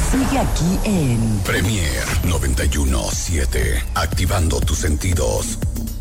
Sigue aquí en Premier 91.7. Activando tus sentidos.